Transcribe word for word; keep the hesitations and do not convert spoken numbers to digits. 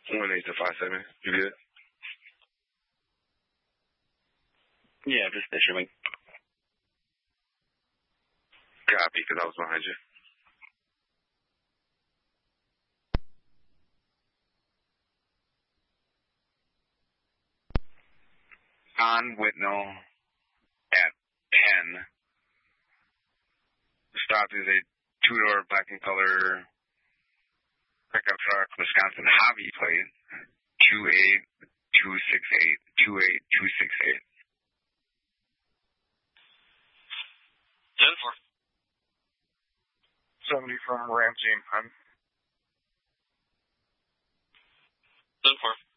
One eight to five seven. You good? Yeah, just issuing. Copy, because I was behind you. On Whitnall at ten. Stop is a two-door black and color pickup truck, Wisconsin hobby plate, two eight two six eight, two eight two six eight. ten four. Somebody from Ramsey and Penn. ten four.